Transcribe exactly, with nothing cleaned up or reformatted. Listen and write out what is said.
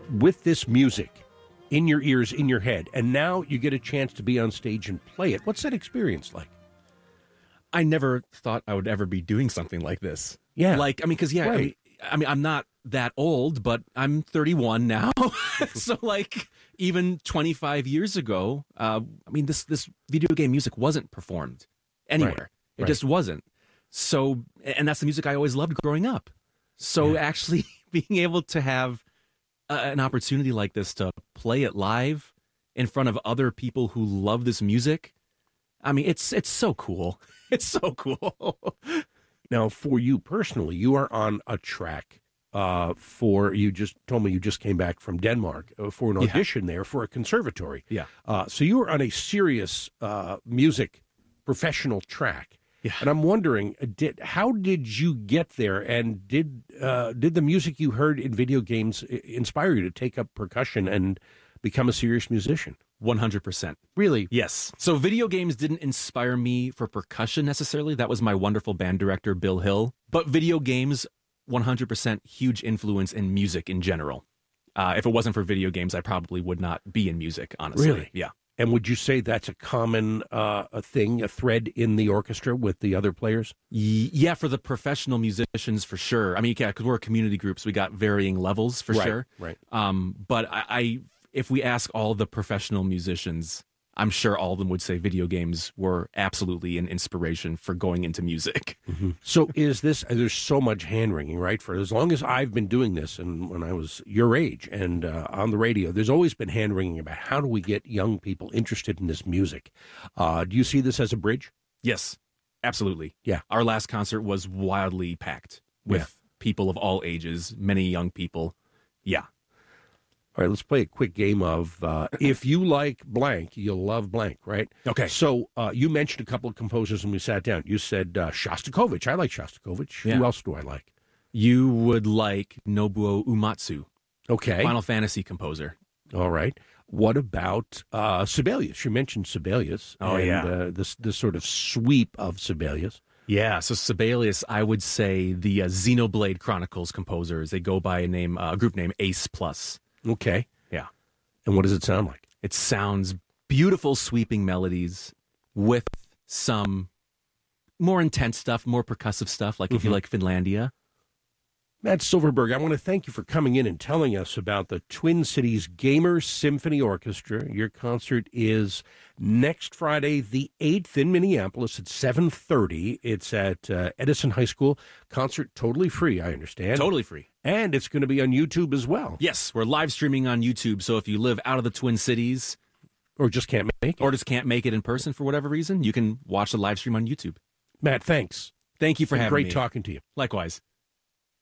with this music in your ears, in your head, and now you get a chance to be on stage and play it. What's that experience like? I never thought I would ever be doing something like this. Yeah. Like, I mean, because, yeah, right. I, mean, I mean, I'm not that old, but I'm thirty-one now. So, like, even twenty-five years ago, uh, I mean, this, this video game music wasn't performed anywhere. Right. It Right. just wasn't. So, and that's the music I always loved growing up. So Yeah. actually being able to have uh, an opportunity like this to play it live in front of other people who love this music, I mean, it's it's so cool. It's so cool. Now, for you personally, you are on a track uh, for, you just told me you just came back from Denmark uh, for an Yeah. audition there for a conservatory. Yeah. Uh, so you were on a serious uh, music professional track. Yeah. And I'm wondering, uh, did how did you get there? And did uh, did the music you heard in video games i- inspire you to take up percussion and become a serious musician? one hundred percent. Really? Yes. So video games didn't inspire me for percussion necessarily. That was my wonderful band director, Bill Hill. But video games, one hundred percent huge influence in music in general. Uh, if it wasn't for video games, I probably would not be in music, honestly. Really? Yeah. And would you say that's a common uh, a thing, a thread in the orchestra with the other players? Y- Yeah, for the professional musicians, for sure. I mean, yeah, because we're a community group, so we got varying levels, for Right, sure. right. Um, but I, I, if we ask all the professional musicians, I'm sure all of them would say video games were absolutely an inspiration for going into music. So is this, there's so much hand-wringing, right? For as long as I've been doing this, and when I was your age and uh, on the radio, there's always been hand-wringing about how do we get young people interested in this music. Uh, do you see this as a bridge? Yes, absolutely. Yeah. Our last concert was wildly packed with Yeah. people of all ages, many young people. Yeah. All right, let's play a quick game of uh, if you like blank, you'll love blank, right? Okay. So uh, you mentioned a couple of composers when we sat down. You said uh, Shostakovich. I like Shostakovich. Yeah. Who else do I like? You would like Nobuo Uematsu, Okay. Final Fantasy composer. All right. What about uh, Sibelius? You mentioned Sibelius. Oh, and, yeah. Uh, this, this sort of sweep of Sibelius. Yeah, so Sibelius, I would say the uh, Xenoblade Chronicles composers. They go by a name, uh, a group name Ace Plus. Okay. Yeah. And what does it sound like? It sounds beautiful, sweeping melodies with some more intense stuff, more percussive stuff, like if you like Finlandia. Matt Silverberg, I want to thank you for coming in and telling us about the Twin Cities Gamer Symphony Orchestra. Your concert is next Friday, the eighth, in Minneapolis at seven thirty. It's at uh, Edison High School. Concert totally free, I understand. Totally free. And it's going to be on YouTube as well. Yes, we're live streaming on YouTube, so if you live out of the Twin Cities Or just can't make it. or just can't make it in person for whatever reason, you can watch the live stream on YouTube. Matt, thanks. Thank you for Been having great me. talking to you. Likewise.